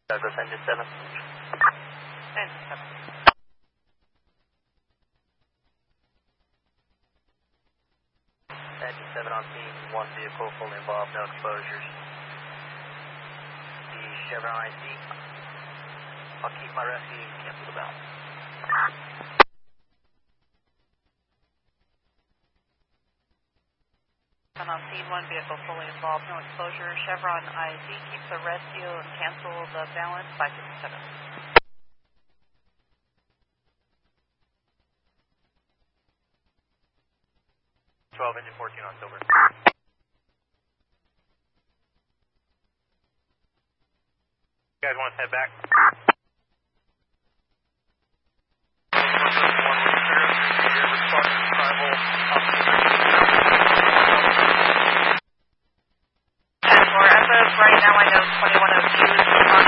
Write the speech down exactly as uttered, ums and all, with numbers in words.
Douglas engine seven. Engine seven. Engine seven on scene, one vehicle fully involved, no exposures. The Chevron I C. I'll keep my rescue and cancel the balance. And on scene, one vehicle fully involved, no exposure. Chevron I Z, keep the rescue and cancel the balance, five fifty-seven. twelve, engine fourteen on silver. You guys want to head back? Or as of right now, I know twenty-one oh two